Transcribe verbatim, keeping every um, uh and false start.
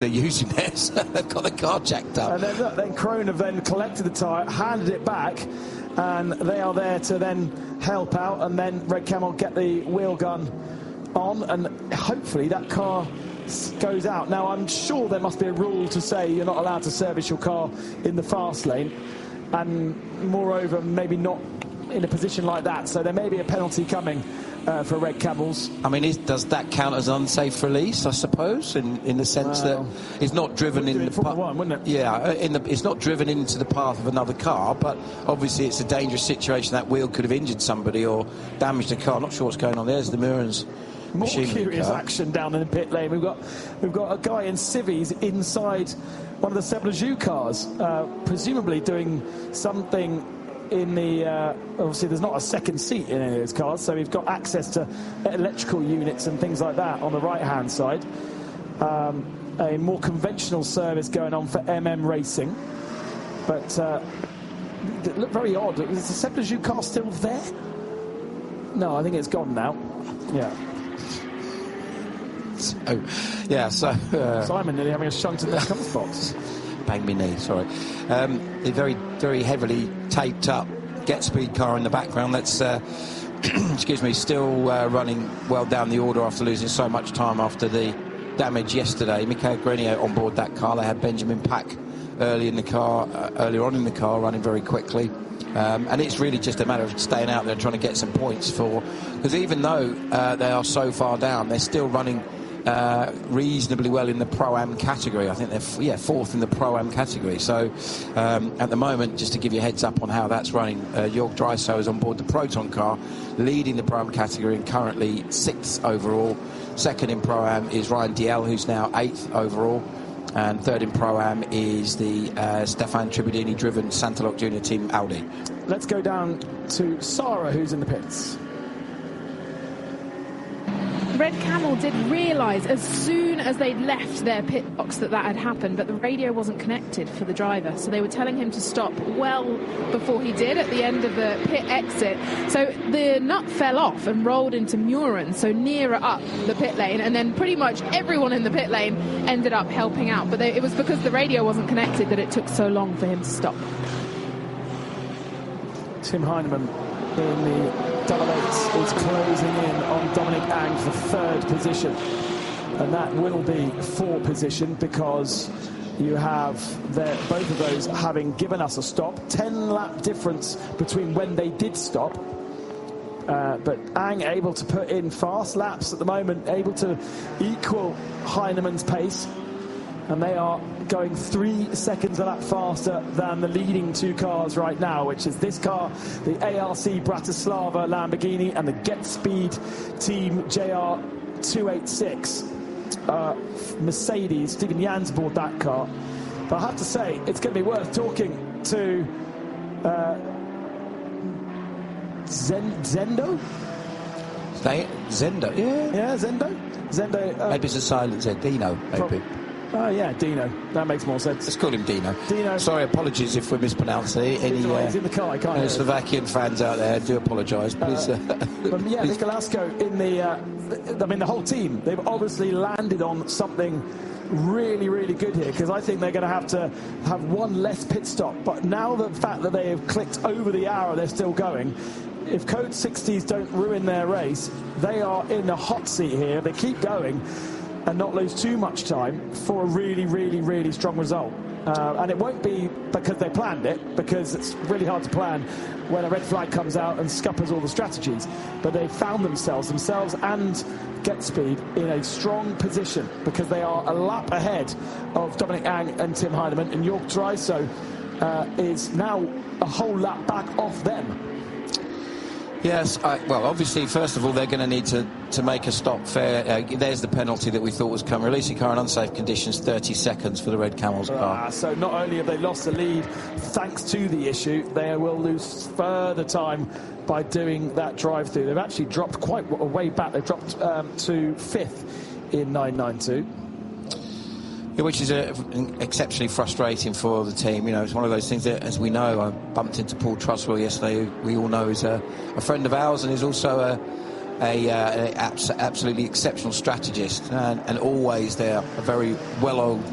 they're using this. They've got the car jacked up. And then, look, then Krohn have then collected the tyre, handed it back, and they are there to then help out, and then Red Camel get the wheel gun on, and hopefully that car goes out. Now, I'm sure there must be a rule to say you're not allowed to service your car in the fast lane, and moreover, maybe not in a position like that, so there may be a penalty coming uh, for Red Camels. I mean, is, does that count as unsafe release, I suppose, in, in the sense well, that it's not driven in the path? One, wouldn't it? Yeah, in the, it's not driven into the path of another car, but obviously it's a dangerous situation. That wheel could have injured somebody or damaged a car. I'm not sure what's going on. There's the Murans. More curious car. Action down in the pit lane. We've got we've got a guy in civvies inside one of the Seb Lejeune cars, uh, presumably doing something in the, uh, obviously there's not a second seat in any of those cars, so we've got access to electrical units and things like that on the right hand side. Um, a more conventional service going on for M M Racing, but uh, it looked very odd. Is the Seb Lejeune car still there? No, I think it's gone now. Yeah. So, yeah, so... Uh, Simon nearly having a shunt in the cover box. Bang me knee, sorry. Um, a very, very heavily taped up Get Speed car in the background. That's, uh, excuse me, still uh, running well down the order after losing so much time after the damage yesterday. Michael Grenier on board that car. They had Benjamin Pack early in the car, uh, earlier on in the car, running very quickly. Um, and it's really just a matter of staying out there and trying to get some points for... Because even though uh, they are so far down, they're still running uh, reasonably well in the Pro-Am category. I think they're f yeah, fourth in the Pro-Am category. So um, at the moment, just to give you a heads up on how that's running, uh, Jörg Dreiso is on board the Proton car, leading the Pro-Am category and currently sixth overall. Second in Pro-Am is Ryan Diel, who's now eighth overall. And third in Pro-Am is the uh, Stefan Tribudini-driven Santalok Junior Team Audi. Let's go down to Sarah, who's in the pits. Red Camel did realise as soon as they'd left their pit box that that had happened, but the radio wasn't connected for the driver, so they were telling him to stop well before he did at the end of the pit exit. So the nut fell off and rolled into Muren, so nearer up the pit lane, and then pretty much everyone in the pit lane ended up helping out, but they, it was because the radio wasn't connected that it took so long for him to stop. Tim Heinemann in the double eights is closing in on Dominic Ang for third position, and that will be four position because you have their, both of those having given us a stop. Ten lap difference between when they did stop, uh, but Ang able to put in fast laps at the moment, able to equal Heinemann's pace, and they are going three seconds a lap faster than the leading two cars right now, which is this car, the A R C Bratislava Lamborghini, and the Get Speed Team J R two eighty-six uh, Mercedes. Stephen Jans aboard that car. But I have to say, it's going to be worth talking to uh, Zen Zendo? Zendo, yeah. Yeah, Zendo? Zendo. Uh, maybe it's a silent Z, Dino, maybe. Oh, yeah, Dino. That makes more sense. Let's call him Dino. Dino. Sorry, apologies if we're mispronouncing it. Any uh, he's in the car, I can't any Slovakian fans out there, do apologise. Please. Uh, but yeah, Nicolasco in the, uh, I mean, the whole team, they've obviously landed on something really, really good here, because I think they're going to have to have one less pit stop. But now the fact that they have clicked over the hour, they're still going. If Code sixties don't ruin their race, they are in a hot seat here. They keep going and not lose too much time for a really, really, really strong result. Uh, and it won't be because they planned it, because it's really hard to plan when a red flag comes out and scuppers all the strategies. But they found themselves, themselves and Get Speed in a strong position, because they are a lap ahead of Dominic Ang and Tim Heinemann, and Jörg Dreiso uh, is now a whole lap back off them. Yes, I, well, obviously, first of all, they're going to need to to make a stop fair. Uh, there's the penalty that we thought was coming. Releasing car in unsafe conditions, thirty seconds for the Red Camels car. Uh, so not only have they lost the lead thanks to the issue, they will lose further time by doing that drive-through. They've actually dropped quite a way back. They've dropped um, to fifth in nine ninety-two. Yeah, which is uh, exceptionally frustrating for the team. You know, it's one of those things that, as we know, I bumped into Paul Truswell yesterday, who we all know is a, a friend of ours and is also a, a, uh, a abs absolutely exceptional strategist, and, and always there, a very well-oiled